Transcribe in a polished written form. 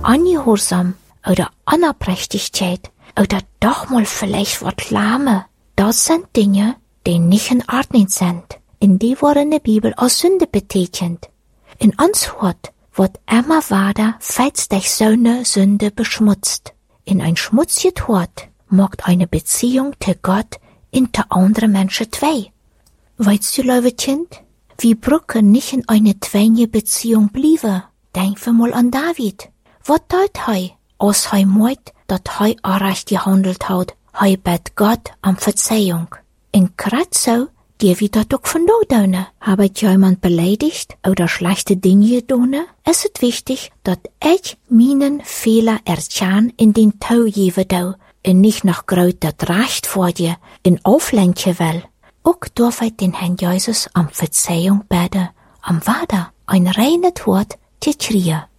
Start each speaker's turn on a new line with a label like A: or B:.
A: Ungehorsam oder Unaufrichtigkeit oder doch mal vielleicht wat Lahme. Das sind Dinge, die nicht in Ordnung sind. In die worden in der Bibel als Sünde betekent. In uns Hort wird immer weiter falls durch Sünde beschmutzt. In ein schmutziges Hort macht eine Beziehung zu Gott inter andere Menschen zwei. Weißt du, liebe Kind, wir brücken nicht in eine zweige Beziehung bleiben. Denk wir mal an David. Was tut er, als er meint, dass er unrecht gehandelt hat? Er bat Gott um Verzeihung. In Kratzo geh wir das auch von da tun. Habe ich jemand beleidigt oder schlechte Dinge getan, ist es wichtig, dass ich meinen Fehler erkenne in den Tau geben will und nicht noch groß das Recht vor dir in auflenken will. Auch darf ich den Herrn Jesus um Verzeihung beten, um weiter ein reines Wort zu kriegen.